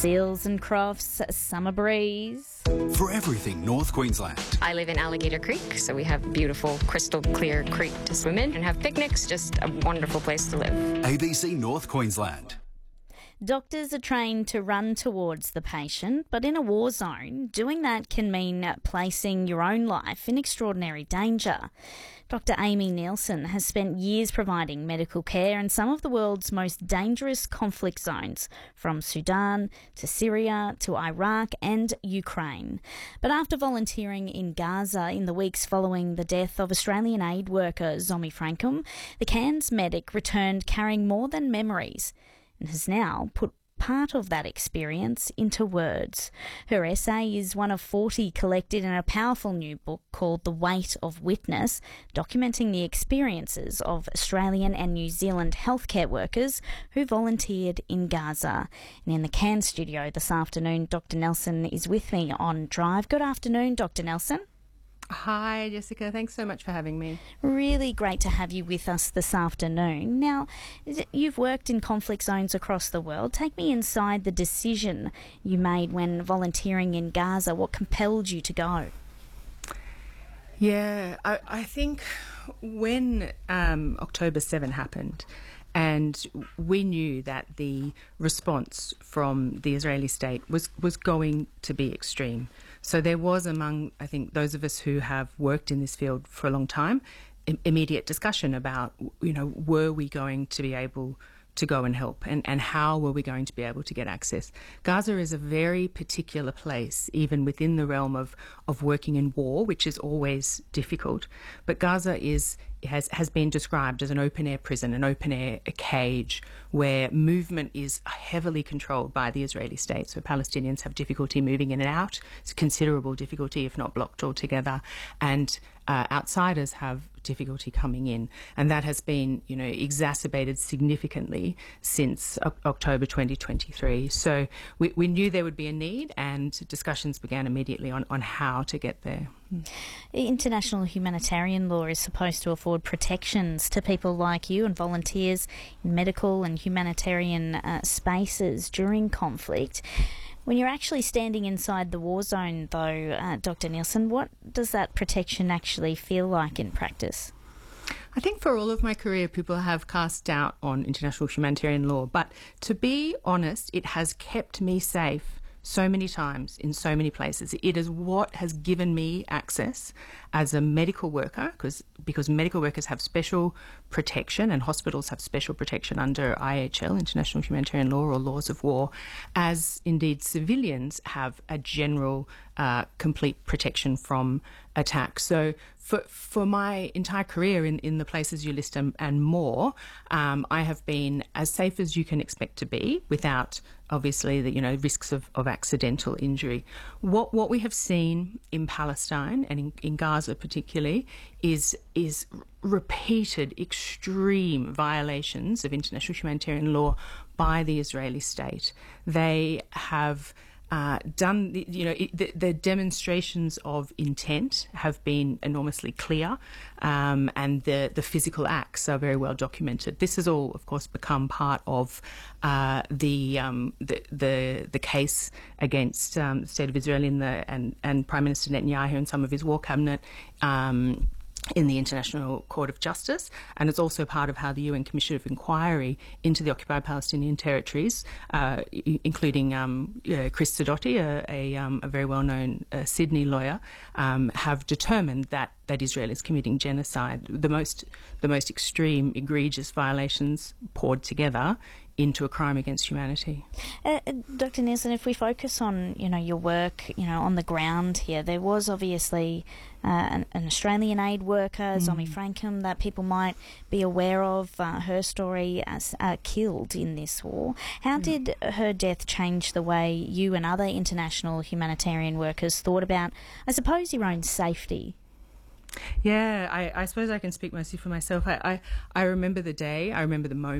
Seals and Crofts Summer Breeze. For everything North Queensland. I live in Alligator Creek, so we have beautiful, crystal clear creek to swim in and have picnics. Just a wonderful place to live. ABC North Queensland. Doctors are trained to run towards the patient, but in a war zone, doing that can mean placing your own life in extraordinary danger. Dr. Amy Nielsen has spent years providing medical care in some of the world's most dangerous conflict zones, from Sudan to Syria to Iraq and Ukraine. But after volunteering in Gaza in the weeks following the death of Australian aid worker Zomi Frankum, the Cairns medic returned carrying more than memories and has now put part of that experience into words. Her essay is one of 40 collected in a powerful new book called The Weight of Witness, documenting the experiences of Australian and New Zealand healthcare workers who volunteered in Gaza. And in the Cairns studio this afternoon, Dr. Nelson is with me on Drive. Good afternoon, Dr. Nelson. Hi, Jessica. Thanks so much for having me. Really great to have you with us this afternoon. Now, you've worked in conflict zones across the world. Take me inside the decision you made when volunteering in Gaza. What compelled you to go? Yeah, I think when October 7 happened, and we knew that the response from the Israeli state was going to be extreme. So there was among, I think, those of us who have worked in this field for a long time, immediate discussion about, were we going to be able to go and help, and how were we going to be able to get access. Gaza is a very particular place, even within the realm of working in war, which is always difficult. But Gaza has been described as an open-air prison, an open-air cage, where movement is heavily controlled by the Israeli state. So Palestinians have difficulty moving in and out. It's considerable difficulty, if not blocked altogether. And outsiders have difficulty coming in. And that has been, exacerbated significantly since October 2023. So we knew there would be a need, and discussions began immediately on how to get there. International humanitarian law is supposed to afford protections to people like you and volunteers in medical and humanitarian spaces during conflict. When you're actually standing inside the war zone, though, Dr. Nielsen, what does that protection actually feel like in practice? I think for all of my career, people have cast doubt on international humanitarian law. But to be honest, it has kept me safe so many times in so many places. It is what has given me access as a medical worker, because medical workers have special protection and hospitals have special protection under IHL, International Humanitarian Law, or laws of war, as indeed civilians have a general complete protection from attack. So for my entire career in the places you list and more, I have been as safe as you can expect to be, without obviously the risks of accidental injury. What we have seen in Palestine and in Gaza particularly is repeated extreme violations of international humanitarian law by the Israeli state. They have done, the demonstrations of intent have been enormously clear, and the physical acts are very well documented. This has all, of course, become part of the case against the State of Israel and Prime Minister Netanyahu and some of his war cabinet in the International Court of Justice, and it's also part of how the UN Commission of Inquiry into the occupied Palestinian territories, including Chris Sidoti, a very well-known Sydney lawyer, have determined that Israel is committing genocide, the most extreme, egregious violations poured together into a crime against humanity. Dr. Nielsen, if we focus on your work on the ground here, there was obviously an Australian aid worker, Zomi Frankum, that people might be aware of, her story as killed in this war. How did her death change the way you and other international humanitarian workers thought about, I suppose, your own safety? Yeah, I suppose I can speak mostly for myself. I remember the day, I remember the moment.